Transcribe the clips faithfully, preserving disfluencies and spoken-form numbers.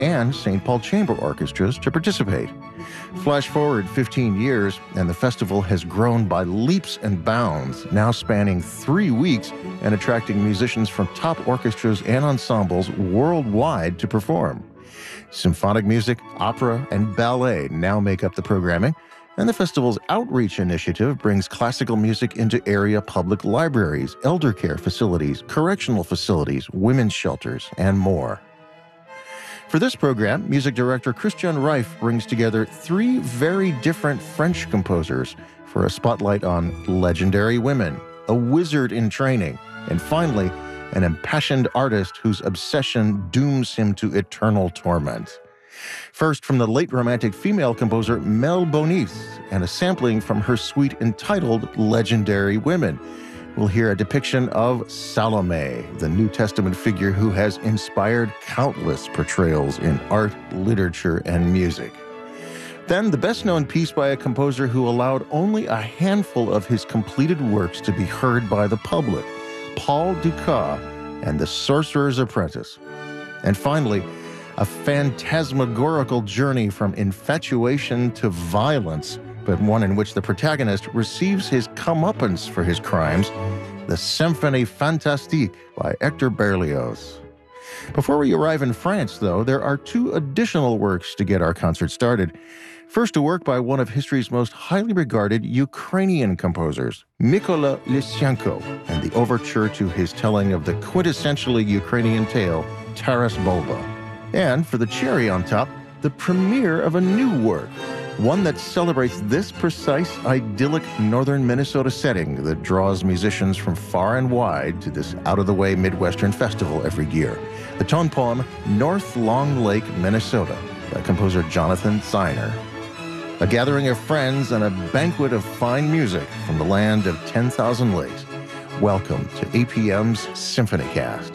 and Saint Paul Chamber Orchestras to participate. Flash forward fifteen years, and the festival has grown by leaps and bounds, now spanning three weeks and attracting musicians from top orchestras and ensembles worldwide to perform. Symphonic music, opera, and ballet now make up the programming, and the festival's outreach initiative brings classical music into area public libraries, elder care facilities, correctional facilities, women's shelters, and more. For this program, music director Christian Reif brings together three very different French composers for a spotlight on legendary women, a wizard in training, and finally, an impassioned artist whose obsession dooms him to eternal torment. First, from the late Romantic female composer Mel Bonis, and a sampling from her suite entitled Legendary Women. We'll hear a depiction of Salome, the New Testament figure who has inspired countless portrayals in art, literature, and music. Then, the best-known piece by a composer who allowed only a handful of his completed works to be heard by the public, Paul Dukas and the Sorcerer's Apprentice. And finally, a phantasmagorical journey from infatuation to violence, but one in which the protagonist receives his comeuppance for his crimes, the Symphonie Fantastique by Hector Berlioz. Before we arrive in France, though, there are two additional works to get our concert started. First, a work by one of history's most highly regarded Ukrainian composers, Mykola Lysenko, and the overture to his telling of the quintessentially Ukrainian tale, Taras Bulba. And for the cherry on top, the premiere of a new work, one that celebrates this precise, idyllic northern Minnesota setting that draws musicians from far and wide to this out-of-the-way Midwestern festival every year. The tone poem, North Long Lake, Minnesota, by composer Jonathan Zeiner. A gathering of friends and a banquet of fine music from the land of ten thousand lakes. Welcome to A P M's SymphonyCast.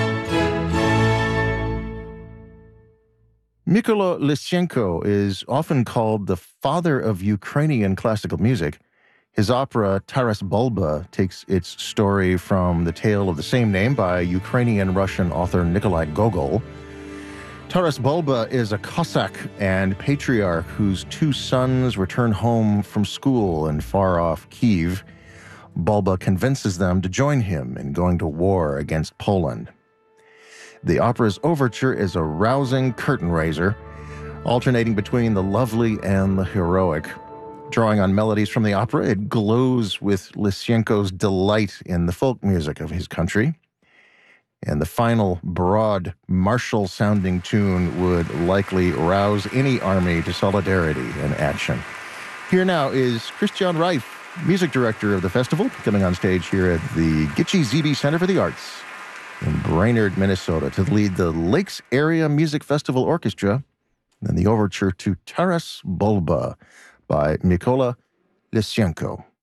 Mykola Lysenko is often called the father of Ukrainian classical music. His opera, Taras Bulba, takes its story from the tale of the same name by Ukrainian-Russian author Nikolai Gogol. Taras Bulba is a Cossack and patriarch whose two sons return home from school in far-off Kyiv. Bulba convinces them to join him in going to war against Poland. The opera's overture is a rousing curtain raiser, alternating between the lovely and the heroic. Drawing on melodies from the opera, it glows with Lysenko's delight in the folk music of his country. And the final, broad, martial-sounding tune would likely rouse any army to solidarity and action. Here now is Christian Reif, music director of the festival, coming on stage here at the Gitche Zebe Center for the Arts in Brainerd, Minnesota, to lead the Lakes Area Music Festival Orchestra and the overture to Taras Bulba by Mykola Lysenko.